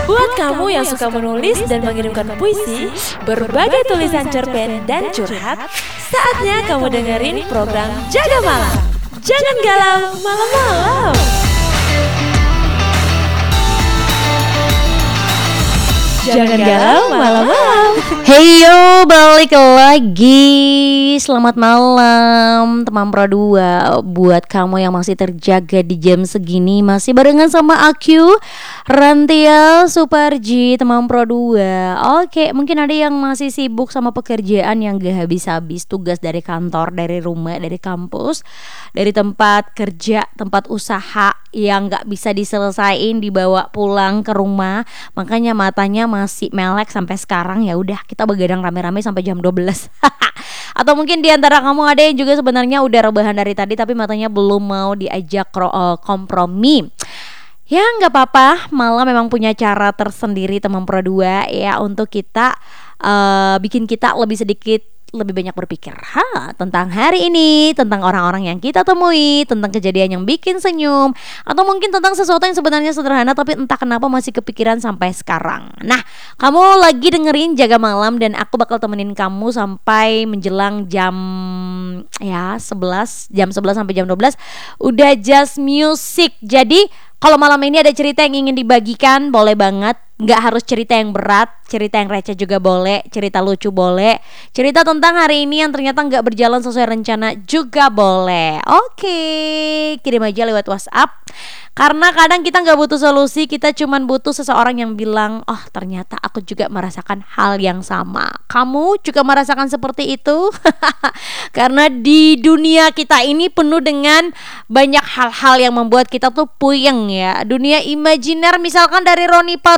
Buat kamu yang suka menulis dan mengirimkan puisi, berbagai tulisan cerpen dan curhat, saatnya kamu dengerin program Jaga Malam. Jangan galau malam-malam. Jangan galau malam-malam. Hey yo, balik lagi. Selamat malam teman Pro 2. Buat kamu yang masih terjaga di jam segini, masih barengan sama aku, Rantia Suparji, teman Pro 2. Oke, mungkin ada yang masih sibuk sama pekerjaan yang gak habis-habis. Tugas dari kantor, dari rumah, dari kampus, dari tempat kerja, tempat usaha yang gak bisa diselesain, dibawa pulang ke rumah. Makanya matanya masih melek sampai sekarang. Ya udah, kita begadang rame-rame sampai jam 12. Atau mungkin di antara kamu ada yang juga sebenarnya udah rebahan dari tadi tapi matanya belum mau diajak kompromi. Ya nggak apa-apa, malah memang punya cara tersendiri teman Pro 2 ya untuk kita bikin kita lebih banyak berpikir tentang hari ini, tentang orang-orang yang kita temui, tentang kejadian yang bikin senyum, atau mungkin tentang sesuatu yang sebenarnya sederhana tapi entah kenapa masih kepikiran sampai sekarang. Nah, kamu lagi dengerin Jaga Malam dan aku bakal temenin kamu sampai menjelang jam 11 sampai jam 12 udah just music. Jadi kalau malam ini ada cerita yang ingin dibagikan, boleh banget. Nggak harus cerita yang berat, cerita yang receh juga boleh, cerita lucu boleh, cerita tentang hari ini yang ternyata nggak berjalan sesuai rencana juga boleh. Oke, kirim aja lewat WhatsApp. Karena kadang kita nggak butuh solusi, kita cuman butuh seseorang yang bilang, oh ternyata aku juga merasakan hal yang sama. Kamu juga merasakan seperti itu? Karena di dunia kita ini penuh dengan banyak hal-hal yang membuat kita tuh puyeng ya. Dunia imajiner misalkan dari Roni